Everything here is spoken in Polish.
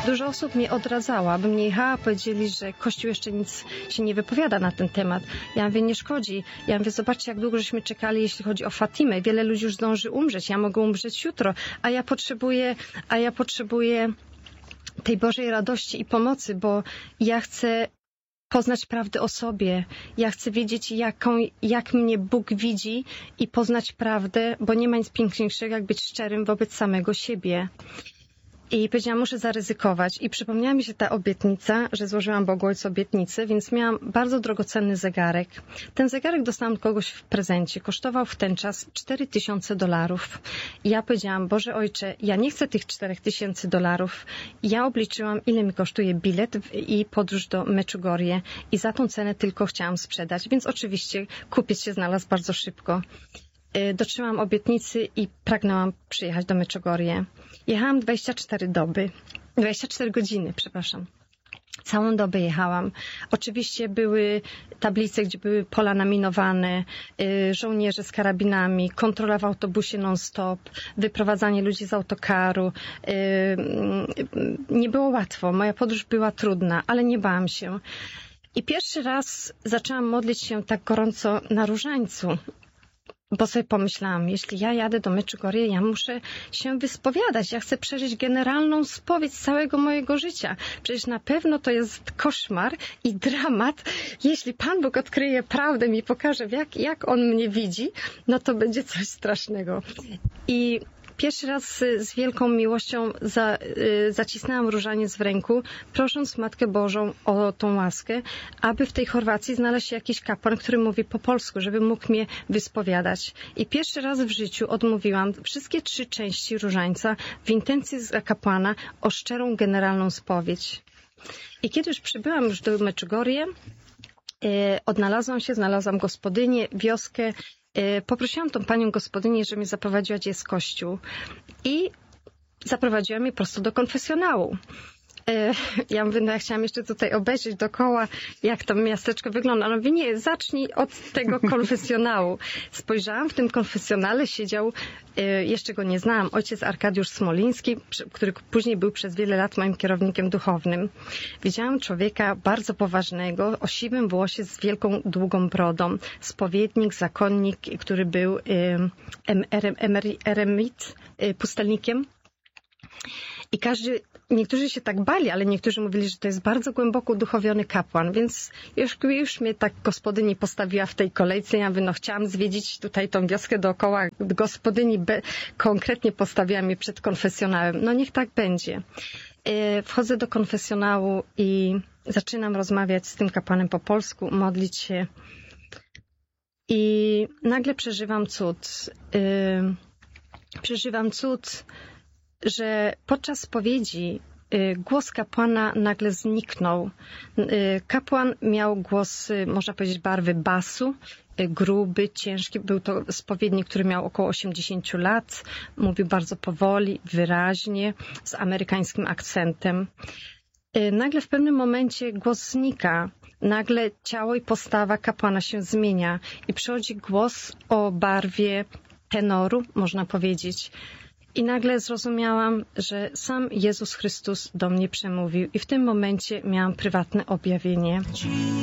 Dużo osób mnie odradzała, abym nie jechała, powiedzieli, że Kościół jeszcze nic się nie wypowiada na ten temat. Ja mówię, nie szkodzi. Ja mówię, zobaczcie, jak długo żeśmy czekali, jeśli chodzi o Fatimę. Wiele ludzi już zdąży umrzeć. Ja mogę umrzeć jutro, a ja potrzebuję tej Bożej radości i pomocy, bo ja chcę poznać prawdę o sobie. Ja chcę wiedzieć, jak mnie Bóg widzi i poznać prawdę, bo nie ma nic piękniejszego, jak być szczerym wobec samego siebie. I powiedziałam, muszę zaryzykować. I przypomniała mi się ta obietnica, że złożyłam Bogu Ojcu obietnicę, więc miałam bardzo drogocenny zegarek. Ten zegarek dostałam od kogoś w prezencie. Kosztował w ten czas $4000. I ja powiedziałam, Boże Ojcze, ja nie chcę tych $4000. Ja obliczyłam, ile mi kosztuje bilet i podróż do Meczugorie. I za tą cenę tylko chciałam sprzedać. Więc oczywiście kupiec się znalazł bardzo szybko. Dotrzymałam obietnicy i pragnęłam przyjechać do Meczugorie. Jechałam 24 godziny, przepraszam. Całą dobę jechałam. Oczywiście były tablice, gdzie były pola naminowane, żołnierze z karabinami, kontrola w autobusie non-stop, wyprowadzanie ludzi z autokaru. Nie było łatwo. Moja podróż była trudna, ale nie bałam się. I pierwszy raz zaczęłam modlić się tak gorąco na różańcu. Bo sobie pomyślałam, jeśli ja jadę do Meczugorie, ja muszę się wyspowiadać. Ja chcę przeżyć generalną spowiedź całego mojego życia. Przecież na pewno to jest koszmar i dramat. Jeśli Pan Bóg odkryje prawdę i pokaże, jak On mnie widzi, no to będzie coś strasznego. I pierwszy raz z wielką miłością zacisnęłam różaniec w ręku, prosząc Matkę Bożą o tą łaskę, aby w tej Chorwacji znalazł się jakiś kapłan, który mówi po polsku, żeby mógł mnie wyspowiadać. I pierwszy raz w życiu odmówiłam wszystkie 3 części różańca w intencji z kapłana o szczerą, generalną spowiedź. I kiedy już przybyłam do Meczugorie, znalazłam gospodynię, wioskę. Poprosiłam tą panią gospodynię, że mnie zaprowadziła, gdzie jest kościół. I zaprowadziła mnie prosto do konfesjonału. Ja mówię, ja chciałam jeszcze tutaj obejrzeć dookoła, jak to miasteczko wygląda. Ona mówi, nie, zacznij od tego konfesjonału. Spojrzałam, w tym konfesjonale siedział, jeszcze go nie znałam, ojciec Arkadiusz Smoliński, który później był przez wiele lat moim kierownikiem duchownym. Widziałam człowieka bardzo poważnego, o siwym włosie z wielką, długą brodą. Spowiednik, zakonnik, który był eremit, pustelnikiem. I niektórzy się tak bali, ale niektórzy mówili, że to jest bardzo głęboko uduchowiony kapłan, więc już mnie tak gospodyni postawiła w tej kolejce. Ja mówię, chciałam zwiedzić tutaj tą wioskę dookoła. Gospodyni konkretnie postawiła mnie przed konfesjonałem. Niech tak będzie. Wchodzę do konfesjonału i zaczynam rozmawiać z tym kapłanem po polsku, modlić się. I nagle przeżywam cud, że podczas spowiedzi głos kapłana nagle zniknął. Kapłan miał głos, można powiedzieć, barwy basu, gruby, ciężki. Był to spowiednik, który miał około 80 lat. Mówił bardzo powoli, wyraźnie, z amerykańskim akcentem. Nagle w pewnym momencie głos znika. Nagle ciało i postawa kapłana się zmienia i przychodzi głos o barwie tenoru, można powiedzieć. I nagle zrozumiałam, że sam Jezus Chrystus do mnie przemówił i w tym momencie miałam prywatne objawienie.